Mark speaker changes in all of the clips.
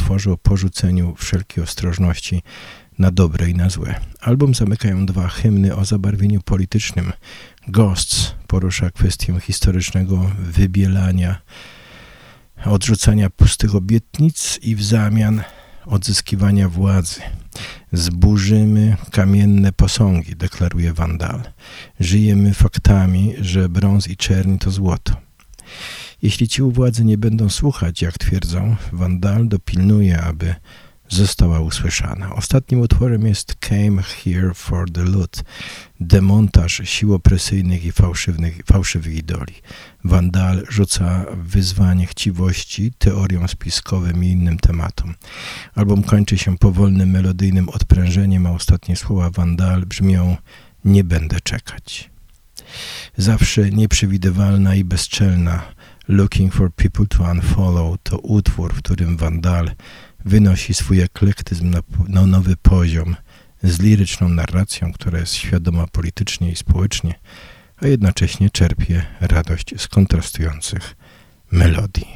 Speaker 1: utworze o porzuceniu wszelkiej ostrożności na dobre i na złe. Album zamykają dwa hymny o zabarwieniu politycznym. Ghosts porusza kwestię historycznego wybielania, odrzucania pustych obietnic i w zamian odzyskiwania władzy. Zburzymy kamienne posągi, deklaruje Vandal. Żyjemy faktami, że brąz i czerń to złoto. Jeśli ci u władzy nie będą słuchać, jak twierdzą, Vandal dopilnuje, aby została usłyszana. Ostatnim utworem jest Came Here for the Loot, demontaż sił opresyjnych i fałszywych idoli. Vandal rzuca wyzwanie chciwości, teoriom spiskowym i innym tematom. Album kończy się powolnym, melodyjnym odprężeniem, a ostatnie słowa Vandal brzmią: nie będę czekać. Zawsze nieprzewidywalna i bezczelna Looking for People to Unfollow to utwór, w którym Vandal wynosi swój eklektyzm na nowy poziom z liryczną narracją, która jest świadoma politycznie i społecznie, a jednocześnie czerpie radość z kontrastujących melodii.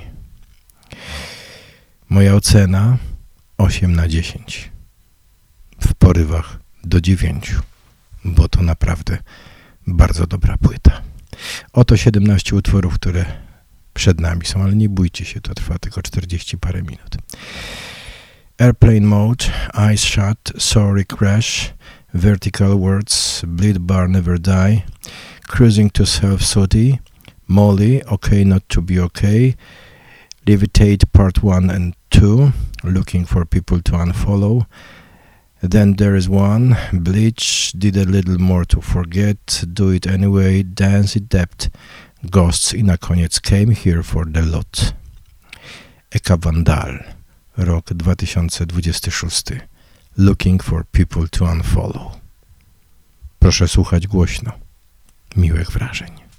Speaker 1: Moja ocena 8/10. W porywach do 9, bo to naprawdę bardzo dobra płyta. Oto 17 utworów, które przed nami są, ale nie bójcie się, to trwa tylko 40 parę minut. Airplane Mode, Eyes Shut, Sorry Crash, Vertical Words, Bleed Bar Never Die, Cruising to Self-Sooty, Molly, Okay Not to Be Okay, Levitate Part 1 and 2, Looking for People to Unfollow, Then There Is One, Bleach, Did a Little More to Forget, Do It Anyway, Dance It Depth, Ghosts i na koniec Came Here for the Lot. Eka Vandal, rok 2026. Looking for People to Unfollow. Proszę słuchać głośno. Miłych wrażeń.